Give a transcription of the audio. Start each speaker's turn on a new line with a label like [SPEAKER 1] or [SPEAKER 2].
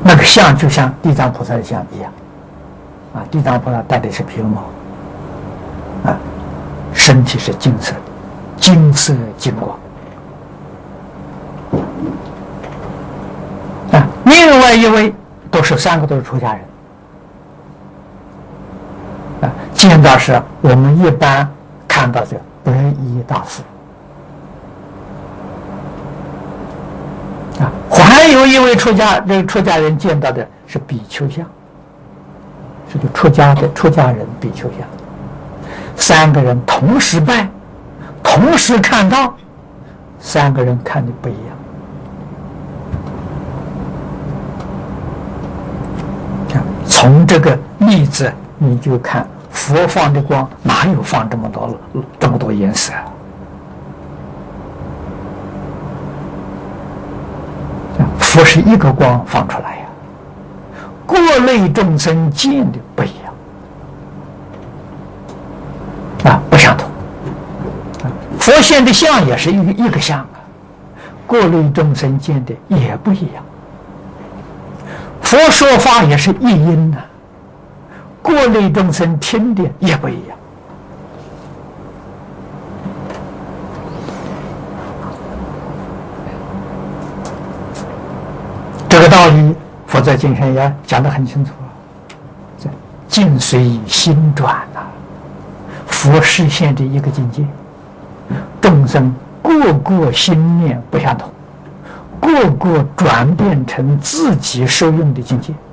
[SPEAKER 1] 那个像就像地藏菩萨的像一样，地藏菩萨戴的是皮毛，身体是金色的，金色金光。另外一位三个都是出家人，见到是我们一般看到的白衣大士，还有一位出家人见到的是比丘像，是个出家人比丘像。三个人同时拜，同时看到，三个人看的不一样。从这个例子你就看佛放的光哪有放这么多颜色佛是一个光放出来呀，各类众生见的不一样不相同佛现的相也是一个相各类众生见的也不一样。佛说法也是一音各类众生听的也不一样。这个道理佛在经上也讲得很清楚境随心转佛实现的一个境界，众生个心念不相同，个转变成自己受用的境界。